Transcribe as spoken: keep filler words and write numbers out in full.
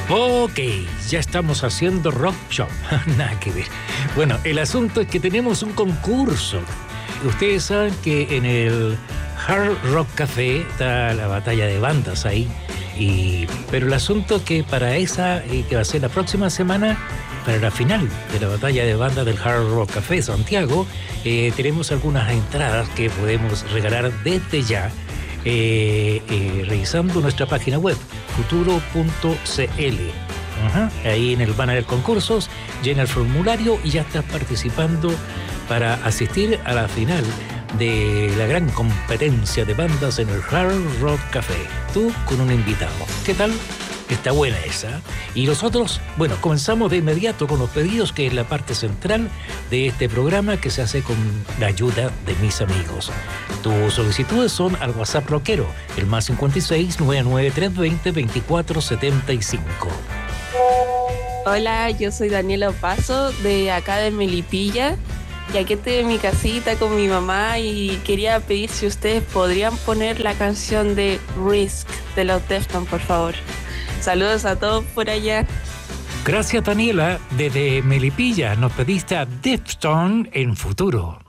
Ok, ya estamos haciendo rock shop. Nada que ver. Bueno, el asunto es que tenemos un concurso. Ustedes saben que en el Hard Rock Café está la batalla de bandas ahí. Y, pero el asunto es que para esa, eh, que va a ser la próxima semana, para la final de la batalla de bandas del Hard Rock Café Santiago, eh, tenemos algunas entradas que podemos regalar desde ya. Eh, eh, revisando nuestra página web futuro punto c l. Ajá. Ahí en el banner de concursos llena el formulario y ya estás participando para asistir a la final de la gran competencia de bandas en el Hard Rock Café, tú con un invitado. ¿Qué tal? Está buena esa. Y nosotros, bueno, comenzamos de inmediato con los pedidos, que es la parte central de este programa que se hace con la ayuda de mis amigos. Tus solicitudes son al WhatsApp rockero, el más cincuenta y seis, nueve nueve tres, veinte, veinticuatro setenta y cinco. Hola, yo soy Daniela Opaso, de acá de Melipilla. Y aquí estoy en mi casita con mi mamá y quería pedir si ustedes podrían poner la canción de Risk de los Deftones, por favor. Saludos a todos por allá. Gracias, Daniela. Desde Melipilla nos pediste a Deftones en Futuro.